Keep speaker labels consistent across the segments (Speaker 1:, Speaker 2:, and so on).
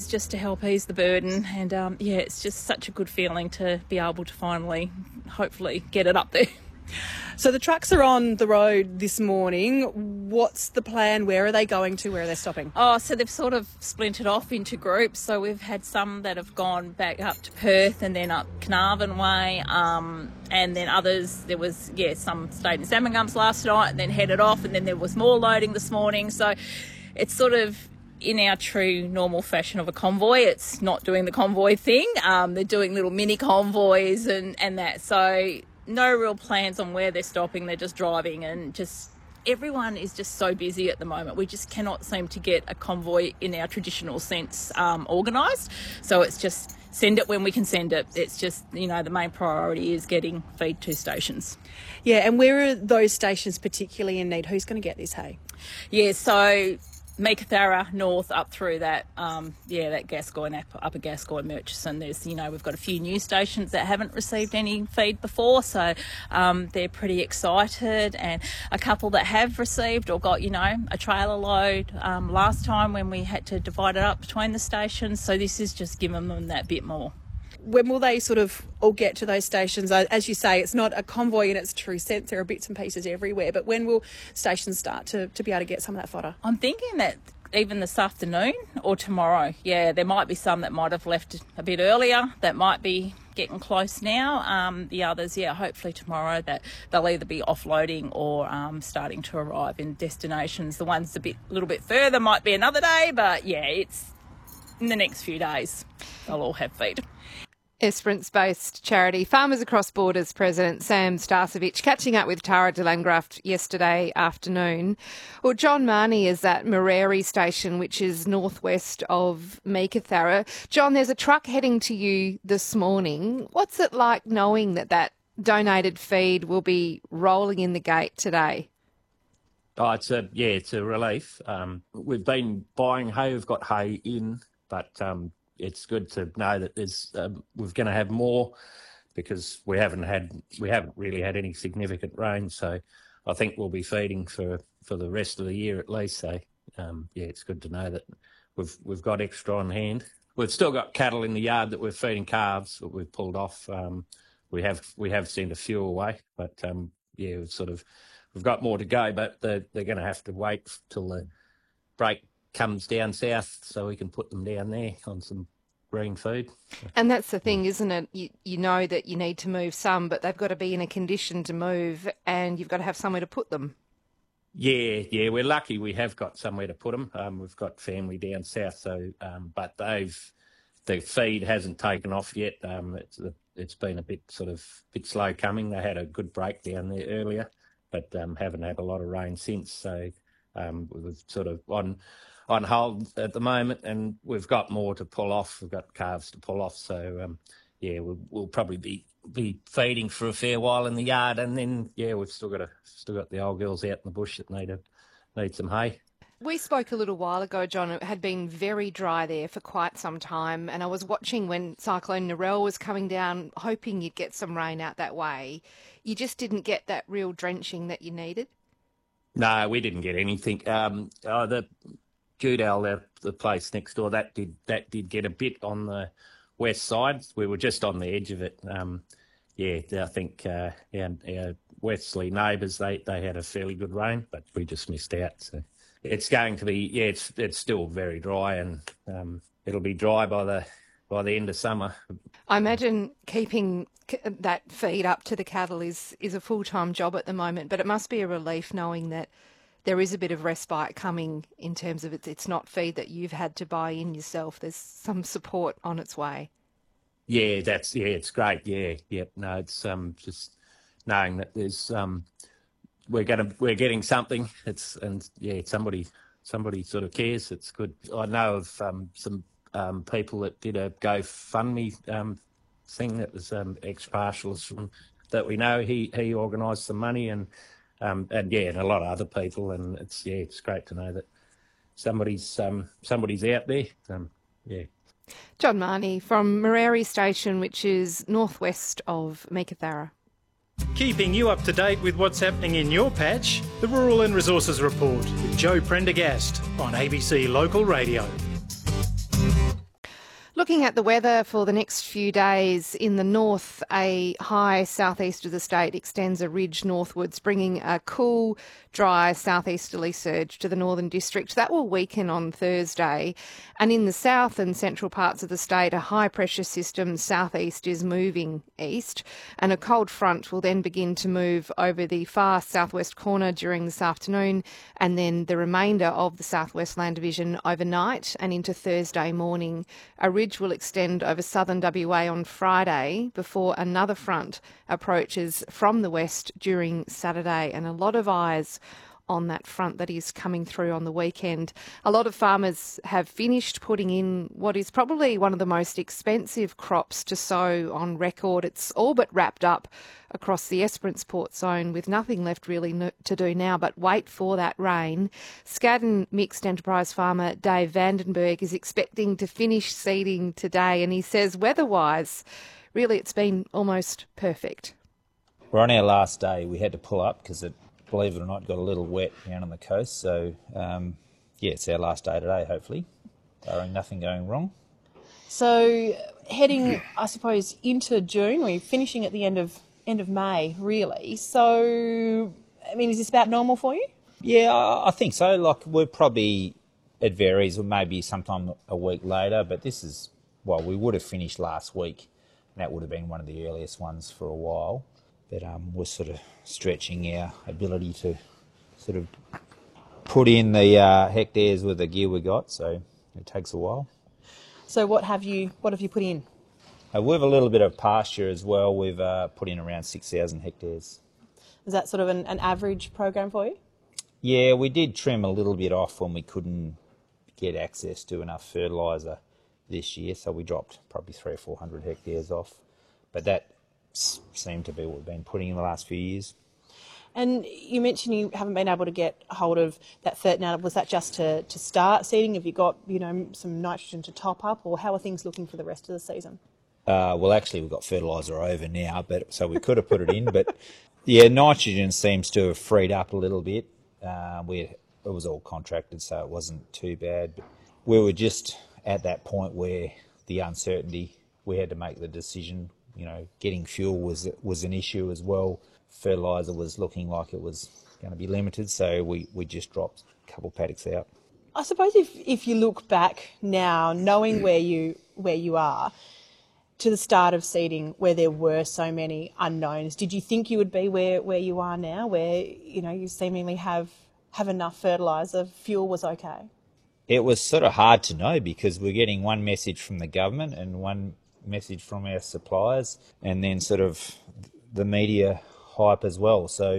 Speaker 1: it's just to help ease the burden. And, it's just such a good feeling to be able to finally, hopefully, get it up there.
Speaker 2: So the trucks are on the road this morning. What's the plan? Where are they going to? Where are they stopping?
Speaker 1: Oh, so they've sort of splintered off into groups. So we've had some that have gone back up to Perth and then up Carnarvon Way. And then others, there was, some stayed in Salmon last night and then headed off. And then there was more loading this morning. So it's sort of in our true normal fashion of a convoy. It's not doing the convoy thing. They're doing little mini convoys and that. So no real plans on where they're stopping. They're just driving, and just everyone is just so busy at the moment. We just cannot seem to get a convoy in our traditional sense organised. So it's just send it when we can send it. It's just, the main priority is getting feed to stations.
Speaker 2: Yeah, and where are those stations particularly in need? Who's going to get this hay?
Speaker 1: Yeah, so Meekatharra north up through that, that Gascoyne, Upper Gascoyne, Murchison. There's, we've got a few new stations that haven't received any feed before, so they're pretty excited, and a couple that have received or got, a trailer load last time when we had to divide it up between the stations. So this is just giving them that bit more.
Speaker 2: When will they sort of all get to those stations? As you say, it's not a convoy in its true sense. There are bits and pieces everywhere. But when will stations start to be able to get some of that fodder?
Speaker 1: I'm thinking that even this afternoon or tomorrow. Yeah, there might be some that might have left a bit earlier that might be getting close now. The others, hopefully tomorrow, that they'll either be offloading or starting to arrive in destinations. The ones a little bit further might be another day, but it's in the next few days they'll all have feed.
Speaker 3: Esperance-based charity Farmers Across Borders President Sam Starcevich catching up with Tara de Landgraft yesterday afternoon. Well, John Marnie is at Marreri Station, which is northwest of Meekatharra. John, there's a truck heading to you this morning. What's it like knowing that donated feed will be rolling in the gate today?
Speaker 4: Oh, it's a relief. We've been buying hay. We've got hay in, but it's good to know that we're going to have more, because we haven't really had any significant rain. So I think we'll be feeding for the rest of the year at least. So it's good to know that we've got extra on hand. We've still got cattle in the yard that we're feeding calves that we've pulled off. We have sent a few away, but we've got more to go. But they're going to have to wait till the break comes down south so we can put them down there on some green food.
Speaker 3: And that's the thing, isn't it? You know that you need to move some, but they've got to be in a condition to move, and you've got to have somewhere to put them.
Speaker 4: Yeah, we're lucky we have got somewhere to put them. We've got family down south, so but the feed hasn't taken off yet. It's been a bit slow coming. They had a good break down there earlier, but haven't had a lot of rain since. So we've sort of on hold at the moment, and we've got more to pull off. We've got calves to pull off, so we'll probably be feeding for a fair while in the yard, and then we've still got the old girls out in the bush that need some hay.
Speaker 3: We spoke a little while ago, John. It had been very dry there for quite some time, and I was watching when Cyclone Narelle was coming down, hoping you'd get some rain out that way. You just didn't get that real drenching that you needed?
Speaker 4: No, we didn't get anything. The Goodale, the place next door, that did get a bit on the west side. We were just on the edge of it. I think our Wesley neighbours, they had a fairly good rain, but we just missed out. So it's going to be, it's still very dry, and it'll be dry by the end of summer.
Speaker 3: I imagine keeping that feed up to the cattle is a full-time job at the moment, but it must be a relief knowing that there is a bit of respite coming in terms of it's not feed that you've had to buy in yourself. There's some support on its way.
Speaker 4: Yeah, it's great. No, it's just knowing that there's we're getting something. Somebody sort of cares. It's good. I know of some people that did a GoFundMe thing that was ex-partials that we know. He organised some money and a lot of other people, and it's great to know that somebody's out there.
Speaker 3: John Marnie from Marreri Station, which is northwest of Meekatharra.
Speaker 5: Keeping you up to date with what's happening in your patch, the Rural and Resources Report with Joe Prendergast on ABC Local Radio.
Speaker 3: looking at the weather for the next few days, in the north, a high southeast of the state extends a ridge northwards, bringing a cool, dry southeasterly surge to the northern district. That will weaken on Thursday. And in the south and central parts of the state, a high pressure system southeast is moving east, and a cold front will then begin to move over the far southwest corner during this afternoon, and then the remainder of the southwest land division overnight and into Thursday morning. A ridge will extend over southern WA on Friday before another front approaches from the west during Saturday, and a lot of eyes on that front that is coming through on the weekend. A lot of farmers have finished putting in what is probably one of the most expensive crops to sow on record. It's all but wrapped up across the Esperance Port Zone, with nothing left really to do now but wait for that rain. Scaddan mixed enterprise farmer Dave Vandenberg is expecting to finish seeding today, and he says weather-wise, really it's been almost perfect.
Speaker 6: We're on our last day. We had to pull up because it, believe it or not, got a little wet down on the coast. So, it's our last day today, hopefully, barring nothing going wrong.
Speaker 2: So heading, I suppose, into June, we're finishing at the end of May, really. So, I mean, is this about normal for you?
Speaker 6: Yeah, I think so. Like, we're probably, it varies, or maybe sometime a week later, but this is, well, we would have finished last week, and that would have been one of the earliest ones for a while. But we're sort of stretching our ability to sort of put in the hectares with the gear we got, so it takes a while.
Speaker 2: So what have you put in?
Speaker 6: We've a little bit of pasture as well. We've put in around 6,000 hectares.
Speaker 2: Is that sort of an average program for you?
Speaker 6: Yeah, we did trim a little bit off when we couldn't get access to enough fertiliser this year, so we dropped probably 300 or 400 hectares off. But that seemed to be what we've been putting in the last few years.
Speaker 2: And you mentioned you haven't been able to get hold of that now. Was that just to start seeding? Have you got, some nitrogen to top up, or how are things looking for the rest of the season?
Speaker 6: Well, actually, we've got fertiliser over now, but so we could have put it in. But yeah, nitrogen seems to have freed up a little bit. It was all contracted, so it wasn't too bad. But we were just at that point where the uncertainty, we had to make the decision. Getting fuel was an issue as well. Fertiliser was looking like it was going to be limited, so we just dropped a couple of paddocks out.
Speaker 2: I suppose if you look back now, knowing where you are, to the start of seeding, where there were so many unknowns, did you think you would be where you are now, where you seemingly have enough fertiliser, fuel was okay?
Speaker 6: It was sort of hard to know because we're getting one message from the government and one message from our suppliers, and then sort of the media hype as well. So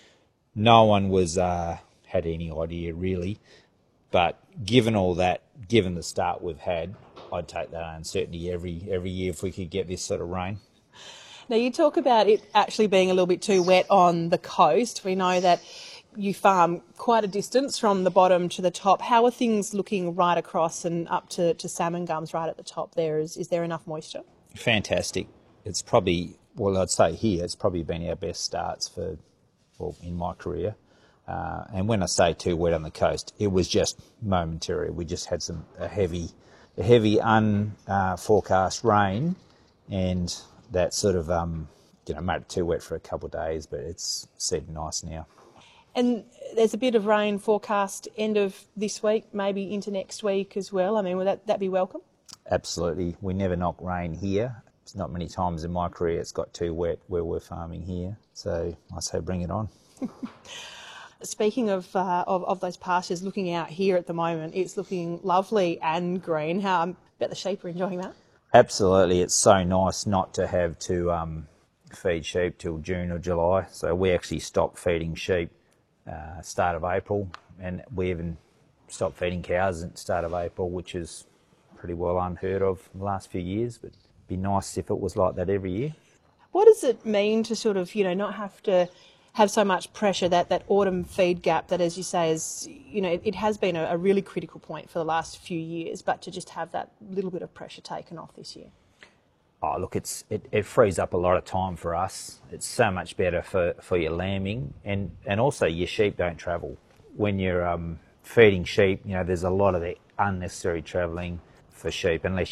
Speaker 6: no one was had any idea really. But given all that, given the start we've had, I'd take that uncertainty every year if we could get this sort of rain.
Speaker 2: Now you talk about it actually being a little bit too wet on the coast. We know that you farm quite a distance from the bottom to the top. How are things looking right across and up to salmon gums right at the top there? Is there enough moisture?
Speaker 6: Fantastic. It's probably, I'd say here, it's probably been our best starts in my career. And when I say too wet on the coast, it was just momentary. We just had a heavy unforecast rain, and that sort of made it too wet for a couple of days, but it's seeding nice now.
Speaker 2: And there's a bit of rain forecast end of this week, maybe into next week as well. I mean, would that be welcome?
Speaker 6: Absolutely. We never knock rain here. It's not many times in my career it's got too wet where we're farming here. So I say bring it on.
Speaker 2: Speaking of those pastures, looking out here at the moment, it's looking lovely and green. How I bet the sheep are enjoying that?
Speaker 6: Absolutely. It's so nice not to have to feed sheep till June or July. So we actually stopped feeding sheep start of April, and we even stopped feeding cows at the start of April, which is pretty well unheard of in the last few years, but it'd be nice if it was like that every year.
Speaker 2: What does it mean to sort of, not have to have so much pressure, that autumn feed gap that, as you say, is, it has been a really critical point for the last few years, but to just have that little bit of pressure taken off this year?
Speaker 6: Oh, look, it frees up a lot of time for us. It's so much better for your lambing, and also your sheep don't travel. When you're feeding sheep, there's a lot of the unnecessary travelling for sheep unless